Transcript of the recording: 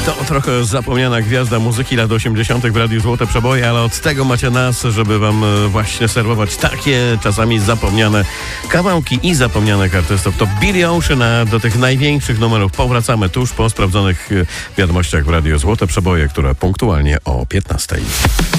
To trochę zapomniana gwiazda muzyki lat 80. w Radiu Złote Przeboje, ale od tego macie nas, żeby wam właśnie serwować takie czasami zapomniane kawałki i zapomnianych artystów. To Billy Ocean, a do tych największych numerów powracamy tuż po sprawdzonych wiadomościach w Radiu Złote Przeboje, które punktualnie o 15.